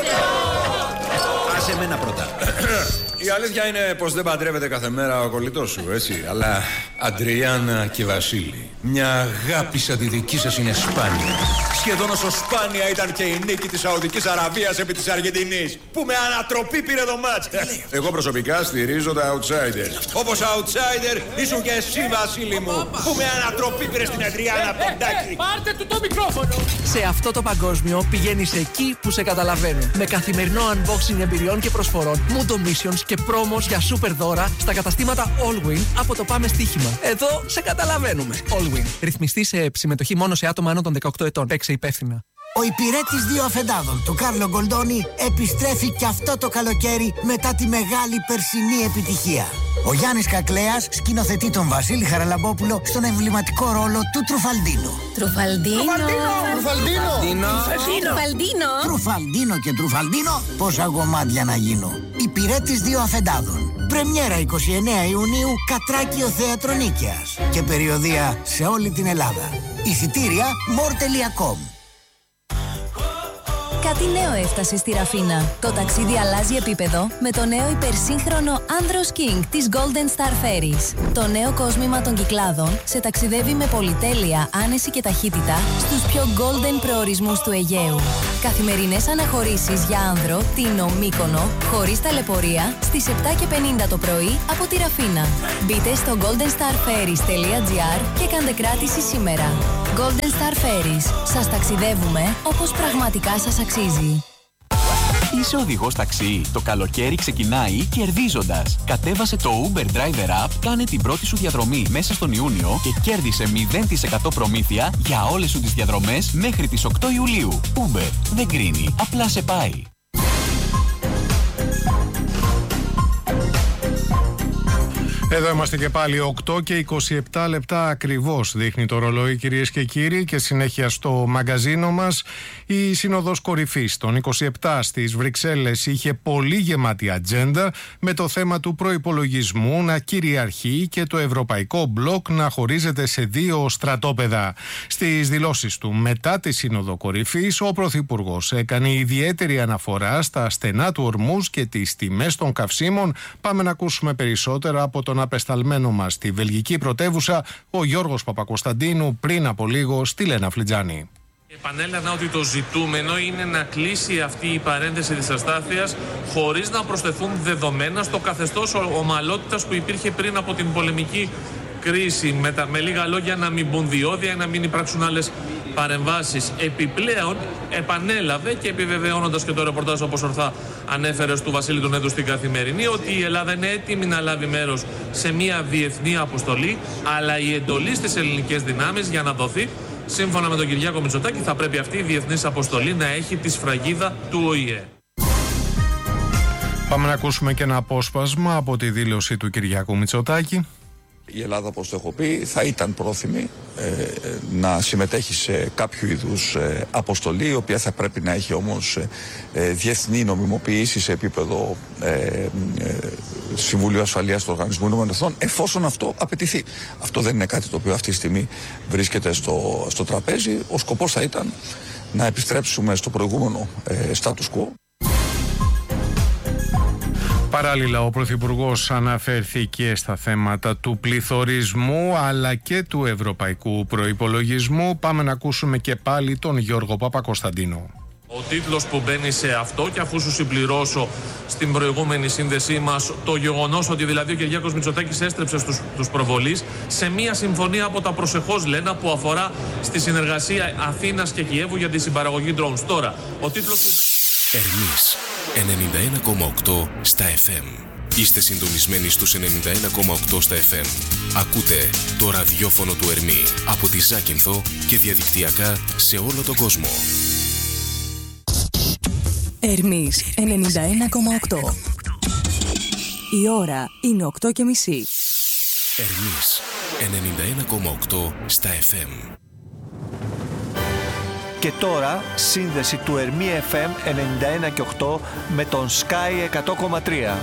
Speaker 14: Άσε εμένα πρώτα. Η αλήθεια είναι πως δεν παντρεύεται κάθε μέρα ο κολλητός σου, έτσι. Αλλά Αντριάννα και Βασίλη, μια αγάπη σαν τη δική σας είναι σπάνια. Σχεδόν όσο σπάνια ήταν και η νίκη της Σαουδικής Αραβίας επί της Αργεντινής, που με ανατροπή πήρε το μάτς. Εγώ προσωπικά στηρίζω τα outsiders. Όπως outsider ήσουν και εσύ, Βασίλη μου, που με ανατροπή πήρε στην Αντριάννα Ποντάκη.
Speaker 15: Πάρτε του το μικρόφωνο! Σε αυτό το παγκόσμιο πηγαίνεις εκεί που σε καταλαβαίνουν. Με καθημερινό unboxing εμπειριών και προσφορών, Mundo Missions και πρόμος για σούπερ δώρα στα καταστήματα Allwin από το Πάμε Στοίχημα. Εδώ σε καταλαβαίνουμε. Allwin. Ρυθμιστή σε συμμετοχή μόνο σε άτομα άνω των δεκαοκτώ ετών. Παίξε υπεύθυνα.
Speaker 16: Ο υπηρέτης δύο αφεντάδων του Κάρλο Γκολντόνι επιστρέφει και αυτό το καλοκαίρι μετά τη μεγάλη περσινή επιτυχία. Ο Γιάννης Κακλέας σκηνοθετεί τον Βασίλη Χαραλαμπόπουλο στον εμβληματικό ρόλο του Τρουφαλντίνο.
Speaker 9: Τρουφαλντίνο.
Speaker 16: Τρουφαλντίνο.
Speaker 9: Τρουφαλντίνο.
Speaker 16: Τρουφαλντίνο και Τρουφαλντίνο. Πόσα κομμάτια να γίνω. Υπηρέτης δύο αφεντάδων. Πρεμιέρα εικοστή ενάτη Ιουνίου, Κατράκιο Θέατρο Νίκαιας. Και περιοδεία σε όλη την Ελλάδα. Εισιτήρια μορ τελεία κομ.
Speaker 13: Κάτι νέο έφτασε στη Ραφίνα. Το ταξίδι αλλάζει επίπεδο με το νέο υπερσύγχρονο Andros King της Golden Star Ferries. Το νέο κόσμημα των Κυκλάδων σε ταξιδεύει με πολυτέλεια, άνεση και ταχύτητα στους πιο golden προορισμούς του Αιγαίου. Καθημερινές αναχωρήσεις για άνδρο, Τίνο, Μύκονο, χωρίς ταλαιπωρία, στις επτά και πενήντα το πρωί από τη Ραφίνα. Μπείτε στο golden star ferries τελεία gr και κάντε κράτηση σήμερα. Golden Star Ferries. Σας ταξιδεύουμε όπως πραγματικά σας αξίζει.
Speaker 17: Είσαι οδηγός ταξί. Το καλοκαίρι ξεκινάει κερδίζοντας. Κατέβασε το Uber Driver App, κάνε την πρώτη σου διαδρομή μέσα στον Ιούνιο και κέρδισε μηδέν τοις εκατό προμήθεια για όλες σου τις διαδρομές μέχρι τις οκτώ Ιουλίου. Uber δεν κρίνει, απλά σε πάει.
Speaker 1: Εδώ είμαστε και πάλι, οκτώ και είκοσι επτά λεπτά ακριβώς δείχνει το ρολόι, κυρίες και κύριοι, και συνέχεια στο μαγκαζίνο μας. Η Σύνοδος Κορυφής των είκοσι επτά στις Βρυξέλλες είχε πολύ γεμάτη ατζέντα, με το θέμα του προϋπολογισμού να κυριαρχεί και το ευρωπαϊκό μπλοκ να χωρίζεται σε δύο στρατόπεδα. Στις δηλώσεις του μετά τη Σύνοδο Κορυφής, ο Πρωθυπουργός έκανε ιδιαίτερη αναφορά στα στενά του ορμούς και τις τιμές των καυσίμων. Πάμε να ακούσουμε περισσότερα από τον απεσταλμένο μας στη βελγική πρωτεύουσα, ο Γιώργος Παπακοσταντίνου, πριν από λίγο στη Λένα Φλιτζάνη.
Speaker 18: Επανέλαβα ότι το ζητούμενο είναι να κλείσει αυτή η παρένθεση της αστάθειας χωρίς να προσθεθούν δεδομένα στο καθεστώς ομαλότητας που υπήρχε πριν από την πολεμική κρίση. Με, τα, με λίγα λόγια, να μην μπουν διόδια, να μην υπάρξουν άλλες παρεμβάσεις. Επιπλέον, επανέλαβε και επιβεβαιώνοντας και το ρεπορτάζ, όπως ορθά ανέφερε, του Βασίλη Τονέδου στην Καθημερινή, ότι η Ελλάδα είναι έτοιμη να λάβει μέρος σε μια διεθνή αποστολή, αλλά η εντολή στις ελληνικές δυνάμεις για να δοθεί, σύμφωνα με τον Κυριάκο Μητσοτάκη, θα πρέπει αυτή η διεθνής αποστολή να έχει τη σφραγίδα του Ο Η Ε.
Speaker 1: Πάμε να ακούσουμε και ένα απόσπασμα από τη δήλωση του Κυριάκου Μητσοτάκη.
Speaker 19: Η Ελλάδα, όπως το έχω πει, θα ήταν πρόθυμη ε, να συμμετέχει σε κάποιο είδους ε, αποστολή, η οποία θα πρέπει να έχει όμως ε, διεθνή νομιμοποίηση σε επίπεδο ε, ε, Συμβουλίου Ασφαλείας του Οργανισμού Ηνωμένων Εθνών, εφόσον αυτό απαιτηθεί. Αυτό δεν είναι κάτι το οποίο αυτή τη στιγμή βρίσκεται στο, στο τραπέζι. Ο σκοπός θα ήταν να επιστρέψουμε στο προηγούμενο ε, status quo.
Speaker 1: Παράλληλα, ο Πρωθυπουργός αναφέρθηκε στα θέματα του πληθωρισμού αλλά και του ευρωπαϊκού προϋπολογισμού. Πάμε να ακούσουμε και πάλι τον Γιώργο Παπακοσταντίνο.
Speaker 18: Ο τίτλος που μπαίνει σε αυτό, και αφού σου συμπληρώσω στην προηγούμενη σύνδεσή μας το γεγονός ότι δηλαδή ο Κυριάκος Μητσοτάκης έστρεψε στους, στους προβολείς σε μια συμφωνία από τα προσεχώς Λένα που αφορά στη συνεργασία Αθήνας και Κιέβου για τη συμπαραγωγή drones. Τώρα, ο τίτλος που...
Speaker 4: Ερμής ενενήντα ένα κόμμα οκτώ στα εφ εμ. Είστε συντονισμένοι στους ενενήντα ένα κόμμα οκτώ στα εφ εμ. Ακούτε το ραδιόφωνο του Ερμή από τη Ζάκυνθο και διαδικτυακά σε όλο τον κόσμο.
Speaker 13: Ερμής ενενήντα ένα κόμμα οκτώ. Η ώρα είναι οκτώ και μισή.
Speaker 4: Ερμής ενενήντα ένα κόμμα οκτώ στα εφ εμ.
Speaker 20: Και τώρα σύνδεση του Ερμή εφ εμ ενενήντα ένα και οκτώ με τον Sky εκατό κόμμα τρία.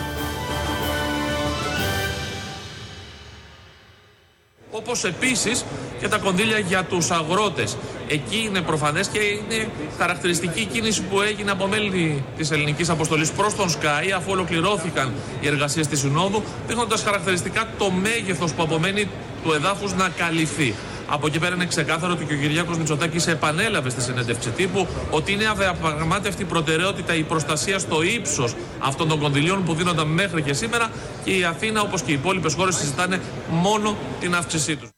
Speaker 18: Όπως επίσης και τα κονδύλια για τους αγρότες. Εκεί είναι προφανές και είναι χαρακτηριστική κίνηση που έγινε από μέλη της ελληνικής αποστολής προς τον Sky, αφού ολοκληρώθηκαν οι εργασίες της Συνόδου, δείχνοντας χαρακτηριστικά το μέγεθος που απομένει του εδάφους να καλυφθεί. Από εκεί πέρα είναι ξεκάθαρο ότι και ο Κυριάκος Μητσοτάκης επανέλαβε στη συνέντευξη τύπου ότι είναι αδιαπραγμάτευτη προτεραιότητα η προστασία στο ύψος αυτών των κονδυλίων που δίνονταν μέχρι και σήμερα, και η Αθήνα, όπως και οι υπόλοιπες χώρες, συζητάνε μόνο την αύξησή τους.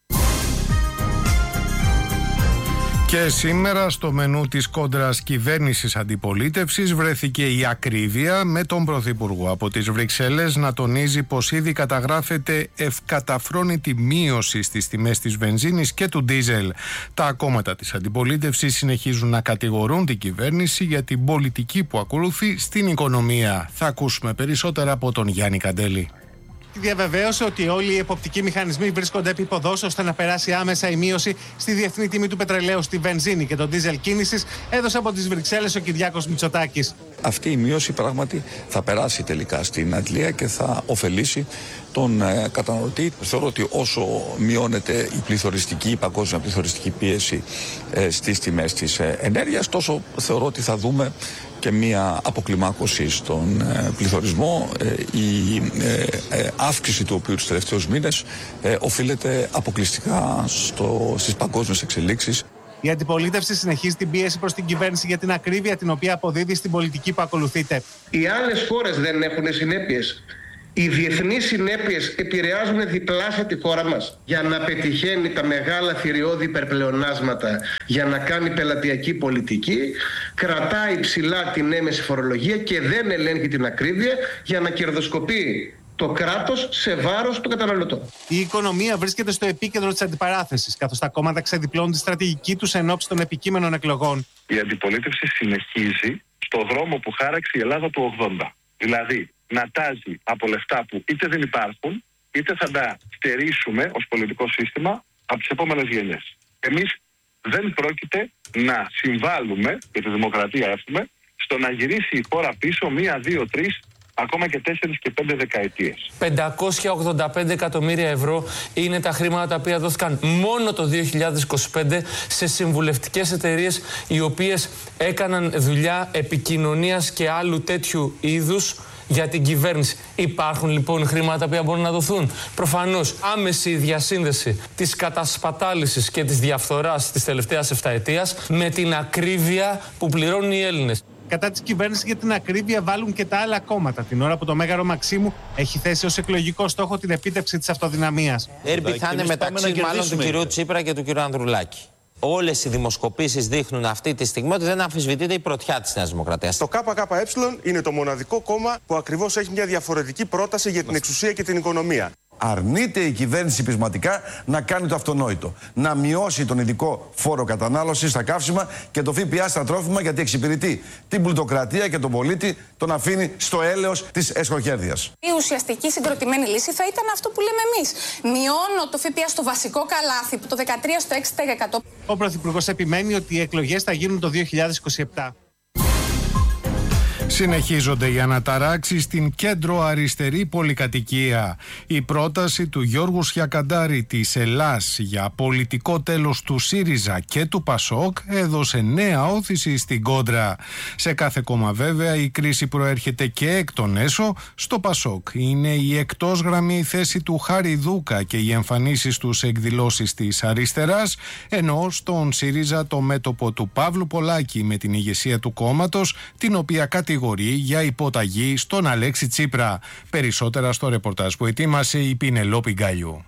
Speaker 1: Και σήμερα στο μενού της κόντρας κυβέρνησης αντιπολίτευσης βρέθηκε η ακρίβεια, με τον Πρωθυπουργό από τις Βρυξέλλες να τονίζει πως ήδη καταγράφεται ευκαταφρόνητη μείωση στις τιμές της βενζίνης και του ντίζελ. Τα κόμματα της αντιπολίτευσης συνεχίζουν να κατηγορούν την κυβέρνηση για την πολιτική που ακολουθεί στην οικονομία. Θα ακούσουμε περισσότερα από τον Γιάννη Καντέλη.
Speaker 21: Διαβεβαίωσε ότι όλοι οι εποπτικοί μηχανισμοί βρίσκονται επί ποδός ώστε να περάσει άμεσα η μείωση στη διεθνή τιμή του πετρελαίου, στη βενζίνη και τον ντίζελ κίνησης, έδωσε από τις Βρυξέλλες ο Κυριάκος Μητσοτάκης.
Speaker 19: Αυτή η μείωση πράγματι θα περάσει τελικά στην Αγγλία και θα ωφελήσει τον ε, καταναλωτή. Θεωρώ ότι όσο μειώνεται η πληθωριστική, η παγκόσμια πληθωριστική πίεση ε, στις τιμές της ε, ενέργειας, τόσο θεωρώ ότι θα δούμε και μία αποκλιμάκωση στον ε, πληθωρισμό. Ε, η ε, ε, αύξηση του οποίου τους τελευταίους μήνες ε, οφείλεται αποκλειστικά στο, στις παγκόσμιες εξελίξεις.
Speaker 21: Η αντιπολίτευση συνεχίζει την πίεση προς την κυβέρνηση για την ακρίβεια την οποία αποδίδει στην πολιτική που ακολουθείτε.
Speaker 22: Οι άλλες χώρες δεν έχουν συνέπειες. Οι διεθνείς συνέπειες επηρεάζουν διπλάσια τη χώρα μας. Για να πετυχαίνει τα μεγάλα θηριώδη υπερπλεονάσματα, για να κάνει πελατειακή πολιτική, κρατάει ψηλά την έμεση φορολογία και δεν ελέγχει την ακρίβεια για να κερδοσκοπεί το κράτος σε βάρος του καταναλωτών.
Speaker 21: Η οικονομία βρίσκεται στο επίκεντρο της αντιπαράθεσης, καθώς τα κόμματα ξεδιπλώνουν τη στρατηγική τους ενόψει των επικείμενων εκλογών.
Speaker 23: Η αντιπολίτευση συνεχίζει στο δρόμο που χάραξε η Ελλάδα του ογδόντα. Δηλαδή, να τάζει από λεφτά που είτε δεν υπάρχουν, είτε θα τα στερήσουμε ως πολιτικό σύστημα από τις επόμενες γενιές. Εμείς δεν πρόκειται να συμβάλλουμε, και τη δημοκρατία έχουμε, στο να γυρίσει η χώρα πίσω μία, δύο, τρεις, ακόμα και τέσσερις και πέντε δεκαετίες.
Speaker 24: πεντακόσια ογδόντα πέντε εκατομμύρια ευρώ είναι τα χρήματα τα οποία δόθηκαν μόνο το δύο χιλιάδες είκοσι πέντε σε συμβουλευτικές εταιρείες οι οποίες έκαναν δουλειά επικοινωνίας και άλλου τέτοιου είδους για την κυβέρνηση. Υπάρχουν λοιπόν χρήματα που μπορούν να δοθούν. Προφανώς άμεση διασύνδεση της κατασπατάλησης και της διαφθοράς της τελευταίας εφταετίας με την ακρίβεια που πληρώνουν οι Έλληνες.
Speaker 21: Κατά της κυβέρνησης για την ακρίβεια βάλουν και τα άλλα κόμματα, την ώρα που το Μέγαρο Μαξίμου έχει θέσει ως εκλογικό στόχο την επίτευξη της αυτοδυναμίας.
Speaker 25: Έρμπι θα είναι μεταξύ μάλλον του κυρίου Τσίπρα και του κυρίου Ανδρουλάκη. Όλες οι δημοσκοπήσεις δείχνουν αυτή τη στιγμή ότι δεν αμφισβητείται η πρωτιά της Νέας Δημοκρατίας.
Speaker 26: Το ΚΚΕ είναι το μοναδικό κόμμα που ακριβώς έχει μια διαφορετική πρόταση για την εξουσία και την οικονομία.
Speaker 27: Αρνείται η κυβέρνηση πεισματικά να κάνει το αυτονόητο. Να μειώσει τον ειδικό φόρο κατανάλωσης στα καύσιμα και το ΦΠΑ στα τρόφιμα, γιατί εξυπηρετεί την πλουτοκρατία και τον πολίτη, τον αφήνει στο έλεος της εσχροκέρδειας.
Speaker 28: Η ουσιαστική συγκροτημένη λύση θα ήταν αυτό που λέμε εμείς. Μειώνω το ΦΠΑ στο βασικό καλάθι, που το δεκατρία στο έξι τοις εκατό.
Speaker 21: Ο Πρωθυπουργός επιμένει ότι οι εκλογές θα γίνουν το δύο χιλιάδες είκοσι επτά.
Speaker 1: Συνεχίζονται οι αναταράξεις στην κέντρο-αριστερή πολυκατοικία. Η πρόταση του Γιώργου Σιακαντάρη της Ελλάς για πολιτικό τέλος του ΣΥΡΙΖΑ και του ΠΑΣΟΚ έδωσε νέα όθηση στην κόντρα. Σε κάθε κόμμα βέβαια η κρίση προέρχεται και εκ των έσω. Στο ΠΑΣΟΚ είναι η εκτός γραμμή θέση του Χάρη Δούκα και οι εμφανίσεις του σε εκδηλώσεις της αριστεράς, ενώ στον ΣΥΡΙΖΑ το μέτωπο του Παύλου Πολάκη με την ηγεσία του κόμματος, την οποία κατηγορεί για υποταγή στον Αλέξη Τσίπρα. Περισσότερα στο ρεπορτάζ που ετοίμασε η Πινελόπη Γκαλιού.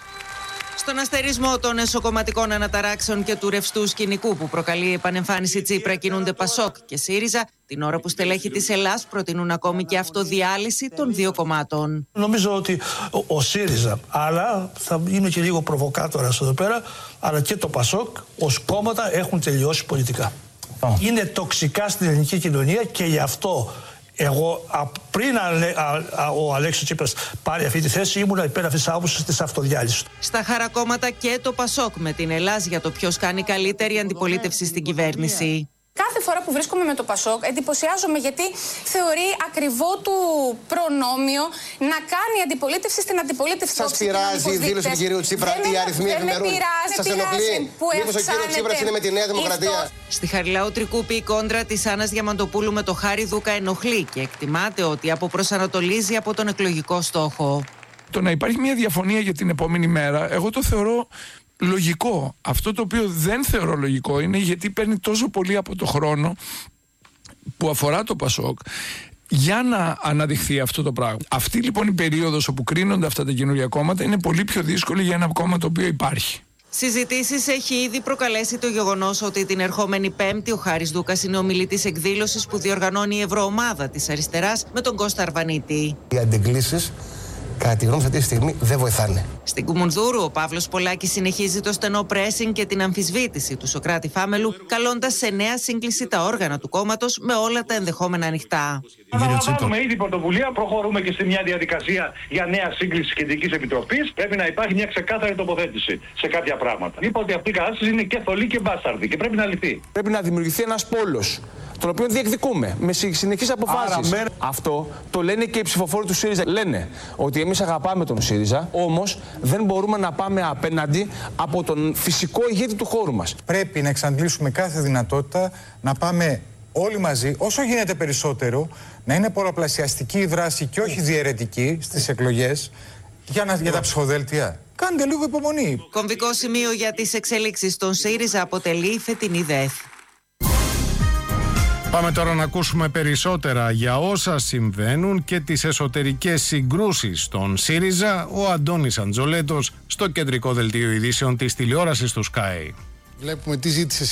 Speaker 29: Στον αστερισμό των εσωκομματικών αναταράξεων και του ρευστού σκηνικού που προκαλεί η επανεμφάνιση Τσίπρα κινούνται ΠΑΣΟΚ και ΣΥΡΙΖΑ, την ώρα που στελέχη της Ελλάς προτείνουν ακόμη και αυτοδιάλυση των δύο κομμάτων.
Speaker 30: Νομίζω ότι ο, ο ΣΥΡΙΖΑ, αλλά θα είμαι και λίγο προβοκάτορας εδώ πέρα, αλλά και το ΠΑΣΟΚ ως κόμματα έχουν τελειώσει πολιτικά. Oh. Είναι τοξικά στην ελληνική κοινωνία και γι' αυτό εγώ πριν α, α, α, ο Αλέξης Τσίπρας πάρει αυτή τη θέση ήμουν υπέρ αυτής της άποψης της αυτοδιάλυσης.
Speaker 29: Στα χαρακόμματα και το ΠΑΣΟΚ με την Ελλάς για το ποιος κάνει καλύτερη αντιπολίτευση στην κυβέρνηση.
Speaker 28: Κάθε φορά που βρίσκομαι με το ΠΑΣΟΚ εντυπωσιάζομαι γιατί θεωρεί ακριβό του προνόμιο να κάνει αντιπολίτευση στην αντιπολίτευση.
Speaker 31: Σας πειράζει η δήλωση του κυρίου Τσίπρα, οι αριθμοί ευημερούν? Σας ενοχλεί? Μήπως ο κύριος Τσίπρας είναι με τη Νέα Δημοκρατία?
Speaker 29: Στη Χαριλάου Τρικούπη η κόντρα της Άννας Διαμαντοπούλου με το Χάρη Δούκα ενοχλεί και εκτιμάται ότι αποπροσανατολίζει από τον εκλογικό στόχο.
Speaker 32: Το να υπάρχει μια διαφωνία για την επόμενη μέρα, εγώ το θεωρώ λογικό. Αυτό το οποίο δεν θεωρώ λογικό είναι γιατί παίρνει τόσο πολύ από το χρόνο που αφορά το ΠΑΣΟΚ για να αναδειχθεί αυτό το πράγμα. Αυτή λοιπόν η περίοδος όπου κρίνονται αυτά τα καινούργια κόμματα είναι πολύ πιο δύσκολη για ένα κόμμα το οποίο υπάρχει.
Speaker 29: Συζητήσεις έχει ήδη προκαλέσει το γεγονός ότι την ερχόμενη Πέμπτη ο Χάρης Δούκας είναι ομιλητής εκδήλωσης που διοργανώνει η Ευρωομάδα της Αριστεράς με τον Κώστα Αρβανίτη.
Speaker 33: Οι αντεγκλήσεις
Speaker 31: κατά τη γνώμη αυτή τη στιγμή δεν βοηθάνε.
Speaker 29: Στην Κουμουνδούρου, ο Παύλος Πολάκης συνεχίζει το στενό πρέσινγκ και την αμφισβήτηση του Σωκράτη Φάμελου, καλώντας σε νέα σύγκληση τα όργανα του κόμματος με όλα τα ενδεχόμενα ανοιχτά.
Speaker 2: Αναλαμβάνουμε ήδη πρωτοβουλία, προχωρούμε και σε μια διαδικασία για νέα σύγκληση της Κεντρικής Επιτροπής. Πρέπει να υπάρχει μια ξεκάθαρη τοποθέτηση σε κάποια πράγματα. Είπα ότι αυτή η κατάσταση είναι και θολή και μπάσταρδη και πρέπει να λυθεί.
Speaker 3: Πρέπει να δημιουργηθεί ένας πόλος, τον οποίο διεκδικούμε με συνεχείς αποφάσεις. Άρα, αυτό το λένε και οι ψηφοφόροι του ΣΥΡΙΖΑ. Λένε ότι εμείς αγαπάμε τον ΣΥΡΙΖΑ, όμως δεν μπορούμε να πάμε απέναντι από τον φυσικό ηγέτη του χώρου μας.
Speaker 5: Πρέπει να εξαντλήσουμε κάθε δυνατότητα να πάμε όλοι μαζί, όσο γίνεται περισσότερο, να είναι πολλαπλασιαστική η δράση και όχι διαιρετική στις εκλογές για, να, για τα ψηφοδέλτια. Κάντε λίγο υπομονή.
Speaker 29: Κομβικό σημείο για τις εξελίξεις στον ΣΥΡΙΖΑ αποτελεί η φετινή ΔΕΘ.
Speaker 1: Πάμε τώρα να ακούσουμε περισσότερα για όσα συμβαίνουν και τις εσωτερικές συγκρούσεις στον ΣΥΡΙΖΑ. Ο Αντώνης Αντζολέτος στο κεντρικό δελτίο ειδήσεων της τηλεόρασης του Sky.
Speaker 6: Βλέπουμε τι ζήτησε